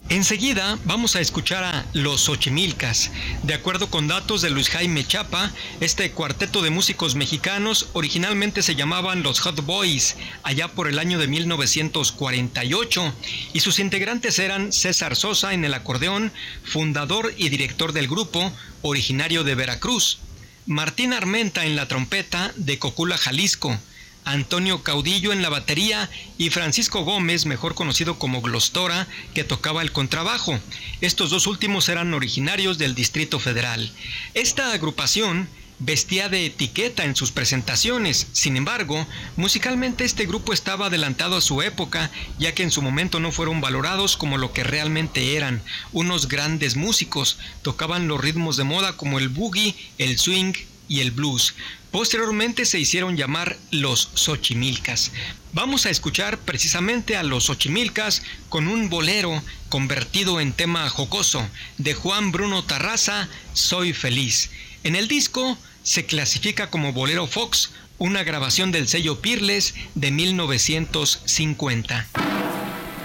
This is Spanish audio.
Enseguida vamos a escuchar a Los Xochimilcas. De acuerdo con datos de Luis Jaime Chapa, este cuarteto de músicos mexicanos originalmente se llamaban los Hot Boys, allá por el año de 1948, y sus integrantes eran César Sosa en el acordeón, fundador y director del grupo, originario de Veracruz; Martín Armenta en la trompeta, de Cocula, Jalisco; Antonio Caudillo en la batería y Francisco Gómez, mejor conocido como Glostora, que tocaba el contrabajo. Estos dos últimos eran originarios del Distrito Federal. Esta agrupación vestía de etiqueta en sus presentaciones. Sin embargo, musicalmente este grupo estaba adelantado a su época, ya que en su momento no fueron valorados como lo que realmente eran, unos grandes músicos. Tocaban los ritmos de moda como el boogie, el swing y el blues. Posteriormente se hicieron llamar Los Xochimilcas. Vamos a escuchar precisamente a Los Xochimilcas con un bolero convertido en tema jocoso de Juan Bruno Tarraza, Soy Feliz. En el disco se clasifica como bolero Fox, una grabación del sello Peerless de 1950.